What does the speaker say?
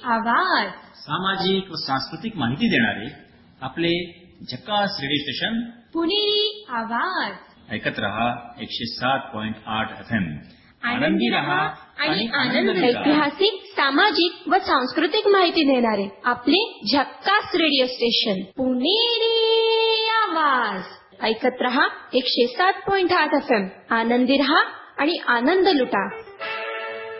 आवाज. सामाजिक व सांस्कृतिक माहिती देणारे आपले झक्कास रेडिओ स्टेशन पुणेरी आवाज. ऐकत रहा 107.8 FM. आनंदी रहा आणि आनंद लुटा. ऐतिहासिक, सामाजिक व सांस्कृतिक माहिती देणारे आपले झक्कास रेडिओ स्टेशन पुणेरी आवाज. ऐकत रहा 107.8 FM. आनंदी रहा आणि आनंद लुटा.